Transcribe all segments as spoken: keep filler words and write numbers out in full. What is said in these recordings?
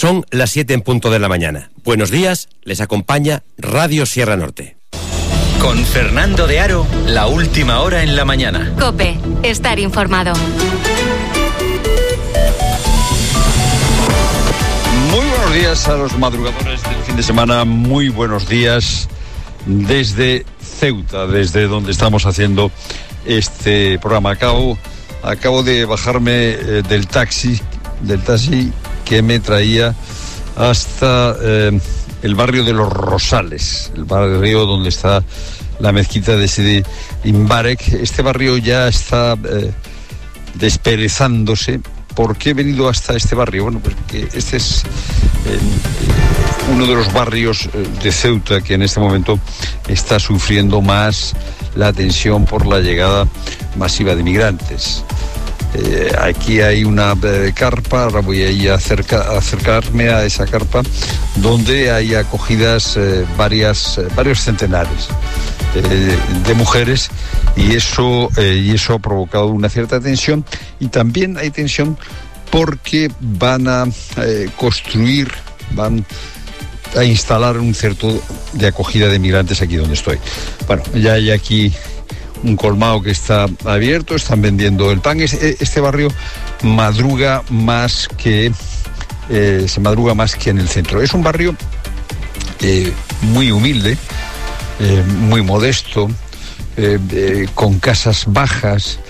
Son las siete en punto de la mañana. Buenos días, les acompaña Radio Sierra Norte. Con Fernando de Aro, la última hora en la mañana. COPE, estar informado. Muy buenos días a los madrugadores del fin de semana, muy buenos días desde Ceuta, desde donde estamos haciendo este programa. Acabo, acabo de bajarme eh, del taxi, del taxi que me traía hasta eh, el barrio de Los Rosales, el barrio donde está la mezquita de Sidi Imbarek. Este barrio ya está eh, desperezándose. ¿Por qué he venido hasta este barrio? Bueno, porque este es eh, uno de los barrios de Ceuta que en este momento está sufriendo más la tensión por la llegada masiva de migrantes. Eh, aquí hay una eh, carpa, ahora voy a ir a, acerca, a acercarme a esa carpa, donde hay acogidas eh, varias, eh, varios centenares eh, de mujeres, y eso, eh, y eso ha provocado una cierta tensión, y también hay tensión porque van a eh, construir, van a instalar un centro de acogida de migrantes aquí donde estoy. Bueno, ya hay aquí un colmado que está abierto, están vendiendo el pan. Este barrio madruga más que eh, se madruga más que en el centro. Es un barrio eh, muy humilde, eh, muy modesto, eh, eh, con casas bajas.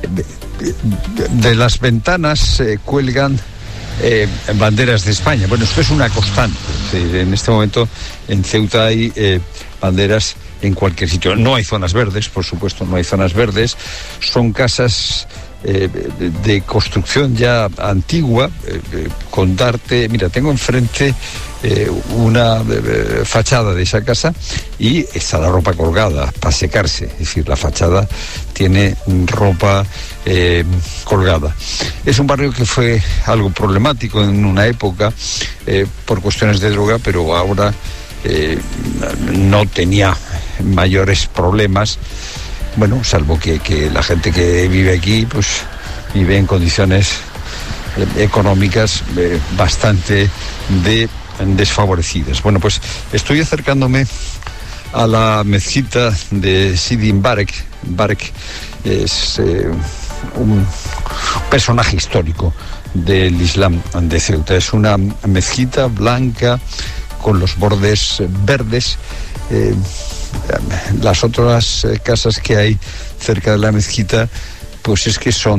De las ventanas eh, cuelgan eh, banderas de España. Bueno, esto es una constante. Sí, en este momento en Ceuta hay eh, banderas en cualquier sitio. No hay zonas verdes, por supuesto, no hay zonas verdes. Son casas eh, de construcción ya antigua, eh, con darte... Mira, tengo enfrente eh, una eh, fachada de esa casa y está la ropa colgada para secarse. Es decir, la fachada tiene ropa eh, colgada. Es un barrio que fue algo problemático en una época eh, por cuestiones de droga, pero ahora eh, no tenía mayores problemas, bueno, salvo que, que la gente que vive aquí pues vive en condiciones eh, económicas eh, bastante de, desfavorecidas. Bueno, pues estoy acercándome a la mezquita de Sidi Imbarek. Imbarek es eh, un personaje histórico del Islam de Ceuta. Es una mezquita blanca con los bordes verdes. Eh, las otras casas que hay cerca de la mezquita, pues es que son